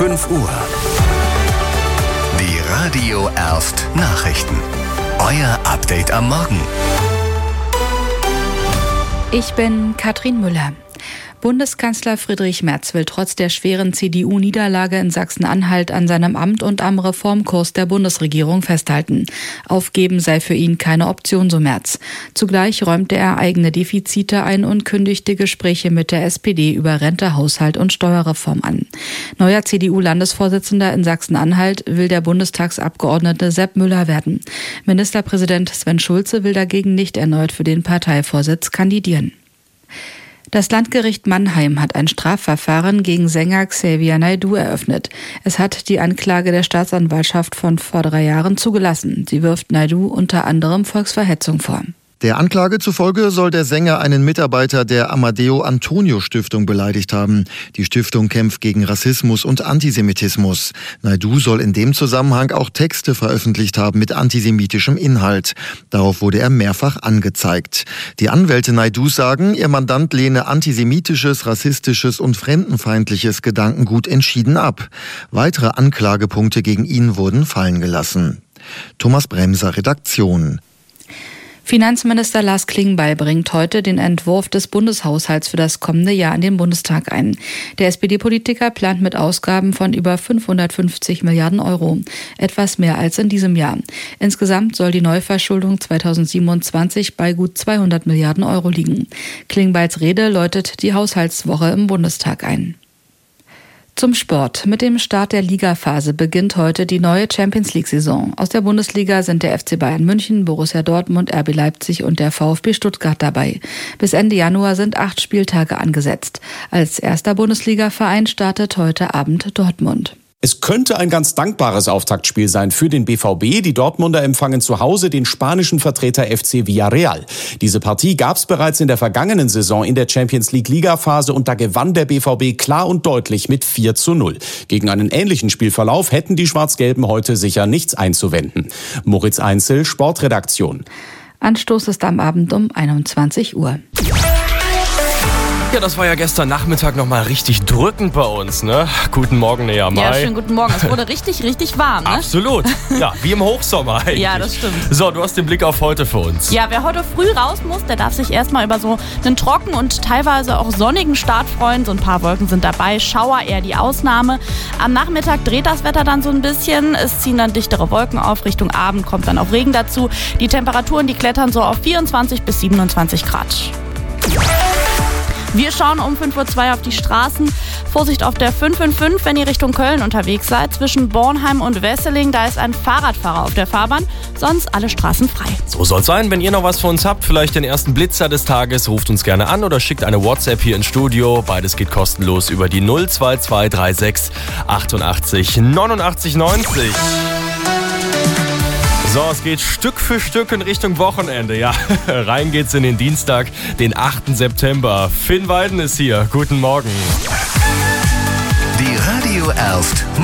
5 Uhr. Die Radio Erst Nachrichten. Euer Update am Morgen. Ich bin Katrin Müller. Bundeskanzler Friedrich Merz will trotz der schweren CDU-Niederlage in Sachsen-Anhalt an seinem Amt und am Reformkurs der Bundesregierung festhalten. Aufgeben sei für ihn keine Option, so Merz. Zugleich räumte er eigene Defizite ein und kündigte Gespräche mit der SPD über Rente, Haushalt und Steuerreform an. Neuer CDU-Landesvorsitzender in Sachsen-Anhalt will der Bundestagsabgeordnete Sepp Müller werden. Ministerpräsident Sven Schulze will dagegen nicht erneut für den Parteivorsitz kandidieren. Das Landgericht Mannheim hat ein Strafverfahren gegen Sänger Xavier Naidoo eröffnet. Es hat die Anklage der Staatsanwaltschaft von vor 3 Jahren zugelassen. Sie wirft Naidoo unter anderem Volksverhetzung vor. Der Anklage zufolge soll der Sänger einen Mitarbeiter der Amadeo Antonio Stiftung beleidigt haben. Die Stiftung kämpft gegen Rassismus und Antisemitismus. Naidoo soll in dem Zusammenhang auch Texte veröffentlicht haben mit antisemitischem Inhalt. Darauf wurde er mehrfach angezeigt. Die Anwälte Naidoos sagen, ihr Mandant lehne antisemitisches, rassistisches und fremdenfeindliches Gedankengut entschieden ab. Weitere Anklagepunkte gegen ihn wurden fallen gelassen. Thomas Bremser, Redaktion. Finanzminister Lars Klingbeil bringt heute den Entwurf des Bundeshaushalts für das kommende Jahr in den Bundestag ein. Der SPD-Politiker plant mit Ausgaben von über 550 Milliarden Euro, etwas mehr als in diesem Jahr. Insgesamt soll die Neuverschuldung 2027 bei gut 200 Milliarden Euro liegen. Klingbeils Rede läutet die Haushaltswoche im Bundestag ein. Zum Sport. Mit dem Start der Ligaphase beginnt heute die neue Champions-League-Saison. Aus der Bundesliga sind der FC Bayern München, Borussia Dortmund, RB Leipzig und der VfB Stuttgart dabei. Bis Ende Januar sind 8 Spieltage angesetzt. Als erster Bundesliga-Verein startet heute Abend Dortmund. Es könnte ein ganz dankbares Auftaktspiel sein für den BVB. Die Dortmunder empfangen zu Hause den spanischen Vertreter FC Villarreal. Diese Partie gab es bereits in der vergangenen Saison in der Champions-League-Liga-Phase und da gewann der BVB klar und deutlich mit 4:0. Gegen einen ähnlichen Spielverlauf hätten die Schwarz-Gelben heute sicher nichts einzuwenden. Moritz Einzel, Sportredaktion. Anstoß ist am Abend um 21 Uhr. Ja, das war ja gestern Nachmittag nochmal richtig drückend bei uns, ne? Guten Morgen, Nea Mai. Ja, schönen guten Morgen. Es wurde richtig warm, ne? Absolut. Ja, wie im Hochsommer eigentlich. Ja, das stimmt. So, du hast den Blick auf heute für uns. Ja, wer heute früh raus muss, der darf sich erstmal über so einen trocken und teilweise auch sonnigen Start freuen. So ein paar Wolken sind dabei, Schauer eher die Ausnahme. Am Nachmittag dreht das Wetter dann so ein bisschen. Es ziehen dann dichtere Wolken auf. Richtung Abend kommt dann auch Regen dazu. Die Temperaturen, die klettern so auf 24 bis 27 Grad. Wir schauen um 5:02 Uhr auf die Straßen. Vorsicht auf der 555, wenn ihr Richtung Köln unterwegs seid. Zwischen Bornheim und Wesseling, da ist ein Fahrradfahrer auf der Fahrbahn. Sonst alle Straßen frei. So soll's sein. Wenn ihr noch was für uns habt, vielleicht den ersten Blitzer des Tages, ruft uns gerne an oder schickt eine WhatsApp hier ins Studio. Beides geht kostenlos über die 02236 88 89 90. So, es geht Stück für Stück in Richtung Wochenende. Ja, rein geht's in den Dienstag, den 8. September. Finn Weiden ist hier. Guten Morgen. Die Radio Erst